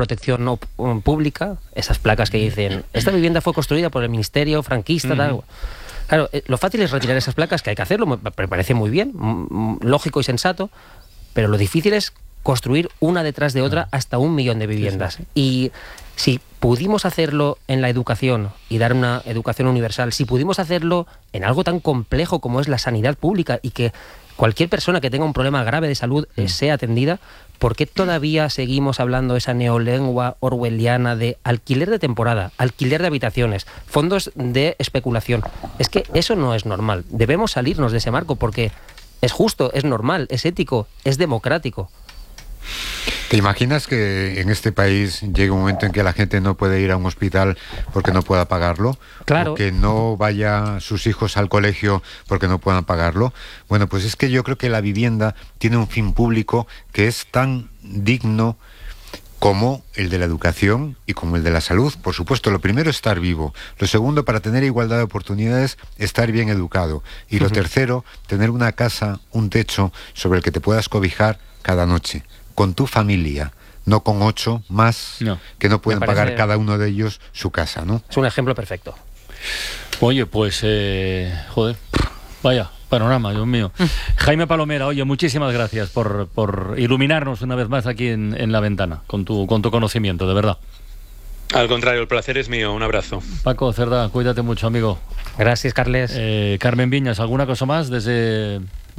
protección pública, esas placas que dicen, esta vivienda fue construida por el ministerio franquista, tal. Claro, lo fácil es retirar esas placas, que hay que hacerlo, me parece muy bien, lógico y sensato, pero lo difícil es construir una detrás de otra hasta 1 millón de viviendas. Sí. Y si pudimos hacerlo en la educación y dar una educación universal, si pudimos hacerlo en algo tan complejo como es la sanidad pública y que cualquier persona que tenga un problema grave de salud sea atendida, ¿por qué todavía seguimos hablando esa neolengua orwelliana de alquiler de temporada, alquiler de habitaciones, fondos de especulación? Es que eso no es normal. Debemos salirnos de ese marco porque es justo, es normal, es ético, es democrático. ¿Te imaginas que en este país llegue un momento en que la gente no puede ir a un hospital porque no pueda pagarlo? Claro. O que no vaya sus hijos al colegio porque no puedan pagarlo. Bueno, pues es que yo creo que la vivienda tiene un fin público que es tan digno como el de la educación y como el de la salud. Por supuesto, lo primero, estar vivo. Lo segundo, para tener igualdad de oportunidades, estar bien educado. Y lo tercero, tener una casa, un techo sobre el que te puedas cobijar cada noche, con tu familia, no con 8 más que no pueden pagar cada uno de ellos su casa, ¿no? Es un ejemplo perfecto. Oye, pues, joder, vaya panorama, Dios mío. Jaime Palomera, oye, muchísimas gracias por iluminarnos una vez más aquí en La Ventana, con tu conocimiento, de verdad. Al contrario, el placer es mío. Un abrazo. Paco Cerdá, cuídate mucho, amigo. Gracias, Carles. Carmen Viñas, ¿alguna cosa más desde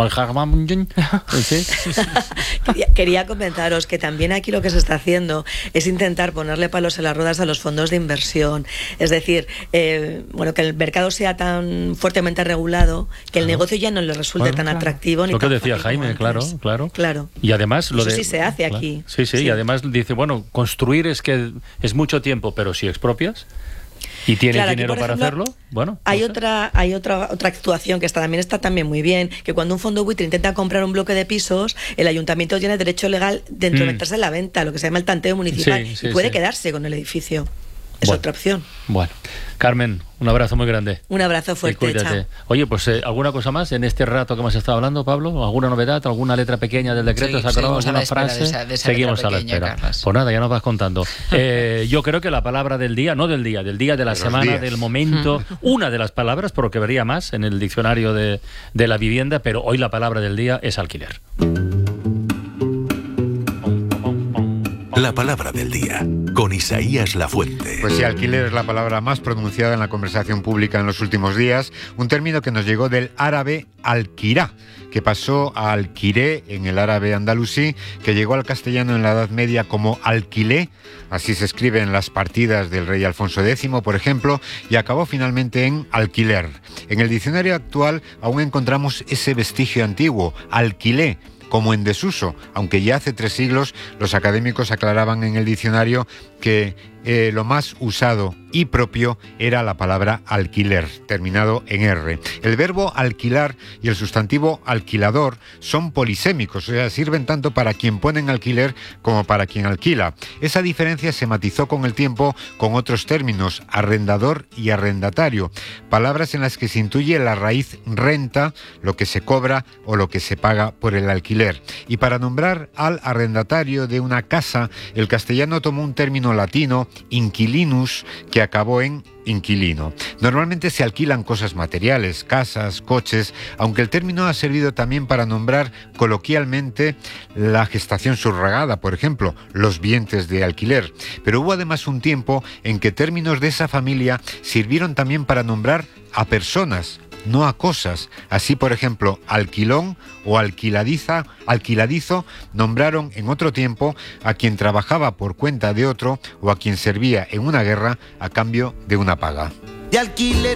¿Sí? Quería comentaros que también aquí lo que se está haciendo es intentar ponerle palos en las ruedas a los fondos de inversión. Es decir, que el mercado sea tan fuertemente regulado que el negocio ya no le resulte tan atractivo. Ni lo que tan decía Jaime, claro. Y además eso sí se hace aquí. Sí, y además dice, bueno, construir es que es mucho tiempo, pero si expropias y tienes dinero para hacerlo, bueno. Hay otra actuación que también está muy bien, que cuando un fondo buitre intenta comprar un bloque de pisos, el ayuntamiento tiene derecho legal de entrometerse en la venta, lo que se llama el tanteo municipal, y puede quedarse con el edificio. Es otra opción. Bueno, Carmen, un abrazo muy grande. Un abrazo fuerte. Cuídate. Oye, pues ¿alguna cosa más en este rato que hemos estado hablando, Pablo? ¿Alguna novedad? ¿Alguna letra pequeña del decreto? Seguimos ¿Alguna frase? Seguimos a la espera. Carlos. Pues nada, ya nos vas contando. Yo creo que la palabra del día, del día de la semana, del momento, una de las palabras, porque vería más en el diccionario de la vivienda, pero hoy la palabra del día es alquiler. La palabra del día, con Isaías Lafuente. Pues sí, alquiler es la palabra más pronunciada en la conversación pública en los últimos días, un término que nos llegó del árabe alquirá, que pasó a alquiré en el árabe andalusí, que llegó al castellano en la Edad Media como alquilé, así se escribe en las partidas del rey Alfonso X, por ejemplo, y acabó finalmente en alquiler. En el diccionario actual aún encontramos ese vestigio antiguo, alquilé, como en desuso, aunque ya hace 3 siglos los académicos aclaraban en el diccionario que lo más usado y propio era la palabra alquiler, terminado en R. El verbo alquilar y el sustantivo alquilador son polisémicos, o sea, sirven tanto para quien pone en alquiler como para quien alquila. Esa diferencia se matizó con el tiempo con otros términos, arrendador y arrendatario, palabras en las que se intuye la raíz renta, lo que se cobra o lo que se paga por el alquiler. Y para nombrar al arrendatario de una casa, el castellano tomó un término latino, inquilinus, que acabó en inquilino. Normalmente se alquilan cosas materiales, casas, coches, aunque el término ha servido también para nombrar coloquialmente la gestación subrogada, por ejemplo, los vientres de alquiler. Pero hubo además un tiempo en que términos de esa familia sirvieron también para nombrar a personas, no a cosas. Así, por ejemplo, alquilón o alquiladizo nombraron en otro tiempo a quien trabajaba por cuenta de otro o a quien servía en una guerra a cambio de una paga.